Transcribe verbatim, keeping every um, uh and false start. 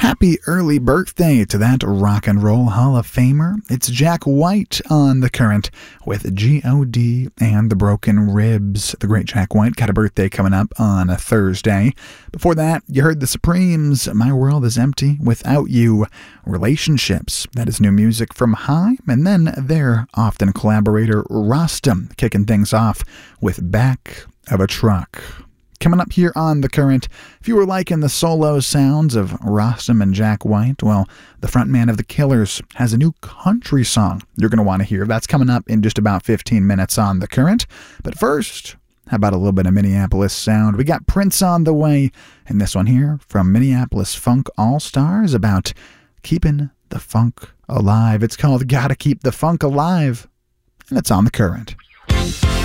Happy early birthday to that rock and roll Hall of Famer. It's Jack White on The Current with G O D and the Broken Ribs. The great Jack White got a birthday coming up on a Thursday. Before that, you heard the Supremes, My World is Empty Without You. Relationships, that is new music from High, and then their often collaborator Rostam kicking things off with Back of a Truck. Coming up here on The Current, if you were liking the solo sounds of Rostam and Jack White, well, the frontman of The Killers has a new country song you're going to want to hear. That's coming up in just about fifteen minutes on The Current. But first, how about a little bit of Minneapolis sound? We got Prince on the way, and this one here from Minneapolis Funk All-Stars about keeping the funk alive. It's called Gotta Keep the Funk Alive, and it's on The Current.